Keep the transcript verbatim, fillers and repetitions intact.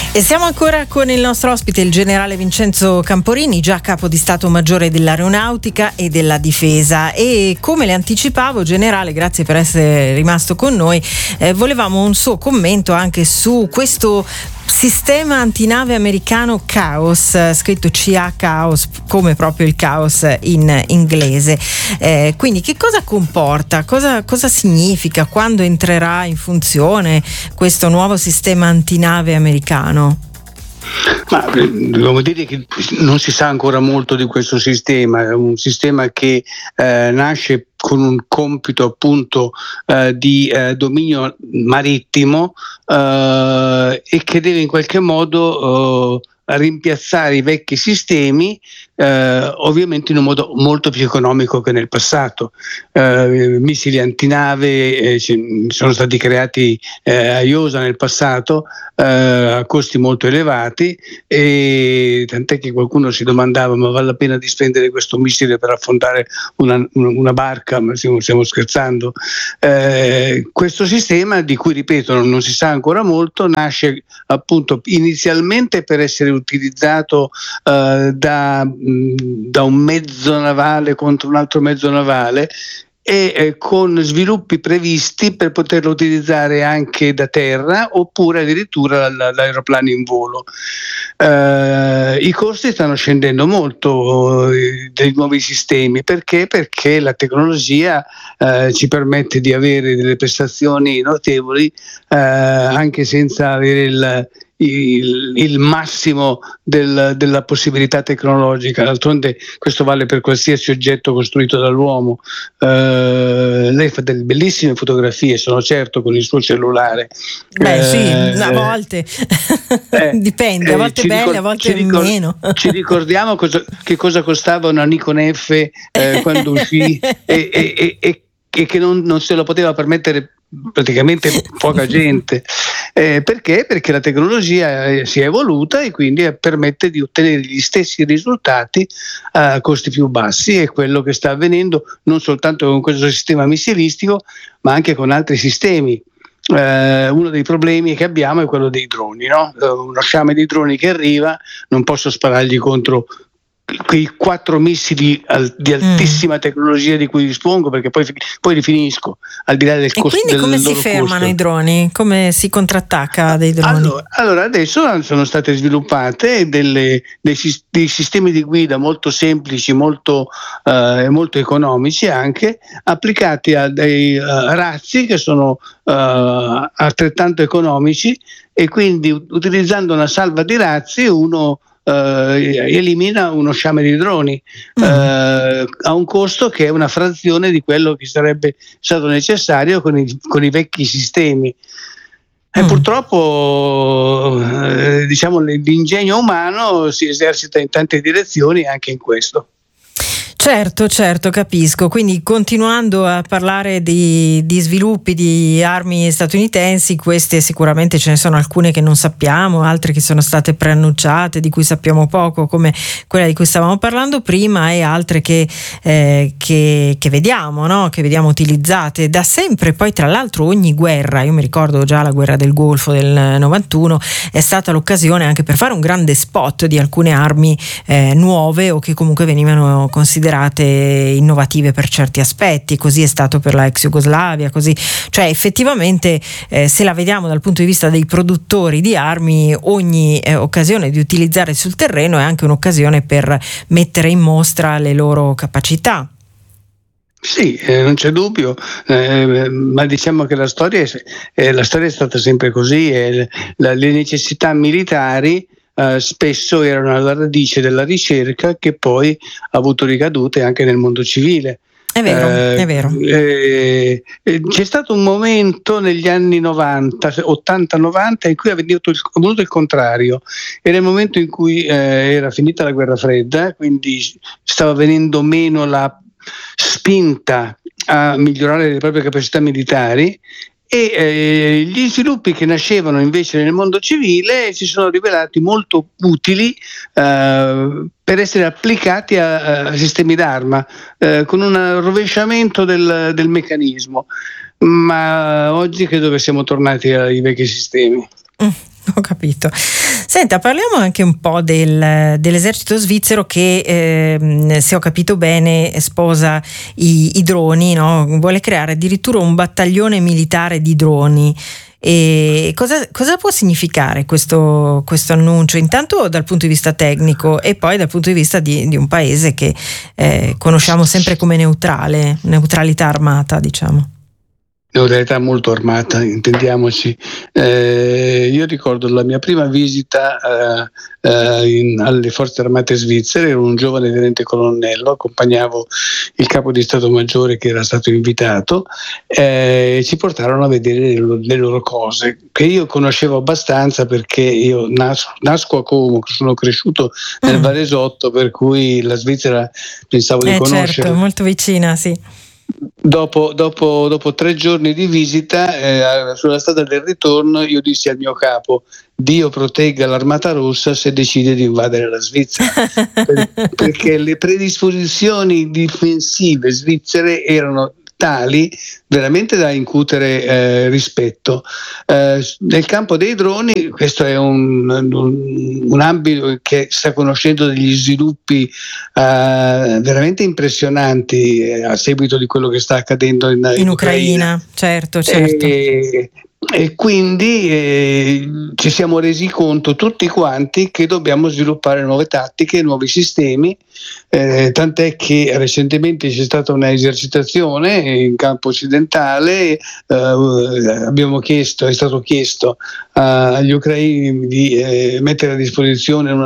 E siamo ancora con il nostro ospite, il generale Vincenzo Camporini, già capo di Stato Maggiore dell'Aeronautica e della Difesa. E come le anticipavo, generale, grazie per essere rimasto con noi, eh, volevamo un suo commento anche su questo sistema antinave americano Chaos, scritto C A Chaos, come proprio il caos in inglese. Eh, quindi che cosa comporta, cosa, cosa significa, quando entrerà in funzione questo nuovo sistema antinave americano? Ma dobbiamo dire che non si sa ancora molto di questo sistema, è un sistema che eh, nasce con un compito appunto eh, di eh, dominio marittimo eh, e che deve in qualche modo eh, rimpiazzare i vecchi sistemi, eh, ovviamente in un modo molto più economico che nel passato. Eh, missili antinave eh, sono stati creati eh, a Iosa nel passato eh, a costi molto elevati, e tant'è che qualcuno si domandava: ma vale la pena di spendere questo missile per affondare una, una barca? Ma stiamo, stiamo scherzando? Eh, questo sistema, di cui ripeto non, non si sa ancora molto, nasce appunto inizialmente per essere utilizzato uh, da, mh, da un mezzo navale contro un altro mezzo navale, e eh, con sviluppi previsti per poterlo utilizzare anche da terra oppure addirittura l'aeroplano in volo. Uh, I costi stanno scendendo molto uh, dei nuovi sistemi. Perché? Perché la tecnologia uh, ci permette di avere delle prestazioni notevoli uh, anche senza avere il Il, il massimo del, della possibilità tecnologica. D'altronde questo vale per qualsiasi oggetto costruito dall'uomo. Uh, lei fa delle bellissime fotografie, sono certo, con il suo cellulare. Beh, uh, sì, a volte eh, dipende, a volte eh, belle, ricor- a volte ricor- meno. Ci ricordiamo cosa, che cosa costava una Nikon F eh, quando uscì e, e, e, e, e che non, non se lo poteva permettere praticamente poca gente. Eh, perché? Perché la tecnologia eh, si è evoluta e quindi eh, permette di ottenere gli stessi risultati a costi più bassi. È quello che sta avvenendo non soltanto con questo sistema missilistico, ma anche con altri sistemi. Eh, uno dei problemi che abbiamo è quello dei droni, no? Eh, uno sciame di droni che arriva, non posso sparargli contro quei quattro missili al, di altissima mm. tecnologia di cui dispongo, perché poi, poi li finisco, al di là del costo. E quindi come si fermano costo. i droni? Come si contrattacca dei droni? Allora, allora adesso sono state sviluppate delle, dei, dei sistemi di guida molto semplici, molto, eh, molto economici anche, applicati a dei uh, razzi che sono uh, altrettanto economici, e quindi utilizzando una salva di razzi uno Uh, elimina uno sciame di droni mm. uh, a un costo che è una frazione di quello che sarebbe stato necessario con i, con i vecchi sistemi. E mm. purtroppo uh, diciamo l'ingegno umano si esercita in tante direzioni anche in questo. Certo, certo, capisco. Quindi continuando a parlare di, di sviluppi di armi statunitensi, queste sicuramente ce ne sono alcune che non sappiamo, altre che sono state preannunciate, di cui sappiamo poco, come quella di cui stavamo parlando prima, e altre che, eh, che, che vediamo, no? Che vediamo utilizzate da sempre. Poi tra l'altro ogni guerra, io mi ricordo già la guerra del Golfo del novantuno, è stata l'occasione anche per fare un grande spot di alcune armi eh, nuove, o che comunque venivano considerate innovative per certi aspetti. Così è stato per la ex Jugoslavia, così, cioè effettivamente eh, se la vediamo dal punto di vista dei produttori di armi, ogni eh, occasione di utilizzare sul terreno è anche un'occasione per mettere in mostra le loro capacità. Sì, eh, non c'è dubbio, eh, ma diciamo che la storia è, eh, la storia è stata sempre così, eh, la, le necessità militari Uh, spesso erano alla radice della ricerca, che poi ha avuto ricadute anche nel mondo civile. È vero, uh, è vero. Eh, eh, c'è stato un momento negli anni novanta, ottanta novanta, in cui è venuto il, è venuto il contrario. Era il momento in cui eh, era finita la guerra fredda, quindi stava venendo meno la spinta a migliorare le proprie capacità militari, e eh, gli sviluppi che nascevano invece nel mondo civile si sono rivelati molto utili eh, per essere applicati a, a sistemi d'arma, eh, con un rovesciamento del, del meccanismo. Ma oggi credo che siamo tornati ai vecchi sistemi. Mm. Ho capito. Senta, parliamo anche un po' del, dell'esercito svizzero che, eh, se ho capito bene, sposa i, i droni, no? Vuole creare addirittura un battaglione militare di droni. E cosa, cosa può significare questo, questo annuncio? Intanto dal punto di vista tecnico e poi dal punto di vista di, di un paese che eh, conosciamo sempre come neutrale, neutralità armata, diciamo. Neutralità molto armata, intendiamoci. Eh, io ricordo la mia prima visita eh, eh, in, alle forze armate svizzere, ero un giovane tenente colonnello, accompagnavo il capo di Stato Maggiore che era stato invitato e eh, ci portarono a vedere le, le loro cose, che io conoscevo abbastanza perché io nas, nasco a Como, sono cresciuto nel mm. Varesotto, per cui la Svizzera pensavo di eh, conoscere. Certo, molto vicina, sì. Dopo, dopo, dopo tre giorni di visita, eh, sulla strada del ritorno, io dissi al mio capo: Dio protegga l'Armata Rossa se decide di invadere la Svizzera, per, perché le predisposizioni difensive svizzere erano tali veramente da incutere eh, rispetto. Eh, nel campo dei droni, questo è un, un, un ambito che sta conoscendo degli sviluppi eh, veramente impressionanti eh, a seguito di quello che sta accadendo in, in, in Ucraina. Ucraina. Certo, certo. E, e quindi eh, ci siamo resi conto tutti quanti che dobbiamo sviluppare nuove tattiche, nuovi sistemi, eh, tant'è che recentemente c'è stata una esercitazione in campo occidentale, eh, abbiamo chiesto, è stato chiesto uh, agli ucraini di eh, mettere a disposizione una